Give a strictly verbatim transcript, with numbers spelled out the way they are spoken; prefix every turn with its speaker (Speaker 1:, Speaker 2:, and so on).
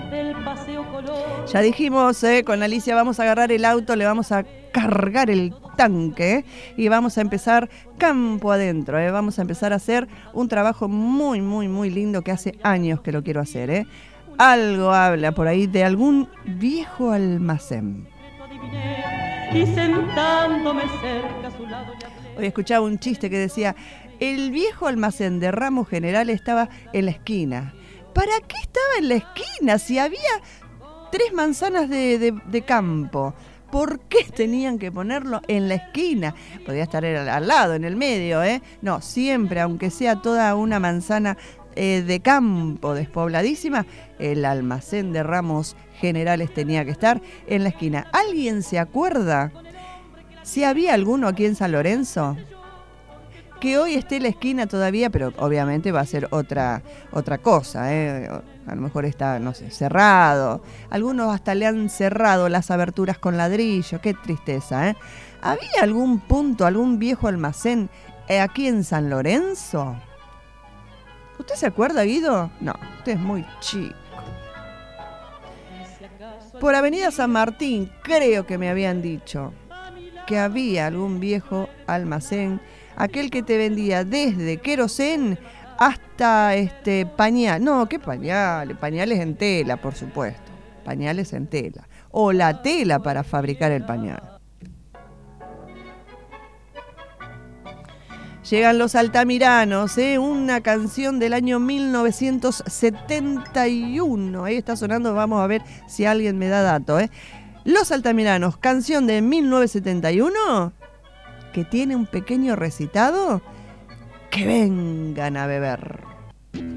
Speaker 1: Ya dijimos, eh, con Alicia vamos a agarrar el auto, le vamos a cargar el tanque y vamos a empezar campo adentro, eh. Vamos a empezar a hacer un trabajo muy, muy, muy lindo que hace años que lo quiero hacer, eh. Algo habla por ahí de algún viejo almacén. Y sentándome cerca a su lado. Hoy escuchaba un chiste que decía: el viejo almacén de Ramos General estaba en la esquina. ¿Para qué estaba en la esquina si había tres manzanas de, de, de campo? ¿Por qué tenían que ponerlo en la esquina? Podría estar al, al lado, en el medio, ¿eh? No, siempre, aunque sea toda una manzana eh, de campo despobladísima, el almacén de Ramos Generales tenía que estar en la esquina. ¿Alguien se acuerda si había alguno aquí en San Lorenzo que hoy esté en la esquina todavía? Pero obviamente va a ser otra, otra cosa, ¿eh? A lo mejor está, no sé, cerrado. Algunos hasta le han cerrado las aberturas con ladrillo. Qué tristeza, ¿eh? ¿Había algún punto, algún viejo almacén eh, aquí en San Lorenzo? ¿Usted se acuerda, Guido? No, usted es muy chico. Por Avenida San Martín, creo que me habían dicho que había algún viejo almacén, aquel que te vendía desde querosén hasta este pañal. No, ¿qué pañales? Pañales en tela, por supuesto. Pañales en tela. O la tela para fabricar el pañal. Llegan los Altamiranos, ¿eh? Una canción del año mil novecientos setenta y uno. Ahí está sonando, vamos a ver si alguien me da dato, ¿eh? Los Altamiranos, canción de mil novecientos setenta y uno, que tiene un pequeño recitado. Que vengan a beber.